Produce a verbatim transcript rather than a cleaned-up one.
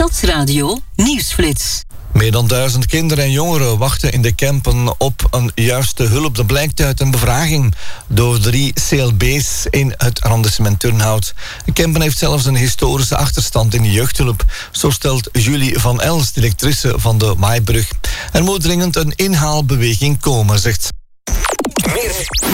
Stadsradio Nieuwsflits. Meer dan duizend kinderen en jongeren wachten in de campen op een juiste hulp. Dat blijkt uit een bevraging door drie C L B's in het arrondissement Turnhout. De campen heeft zelfs een historische achterstand in de jeugdhulp. Zo stelt Julie van Els, directrice van de Maaibrug. Er moet dringend een inhaalbeweging komen, zegt ze.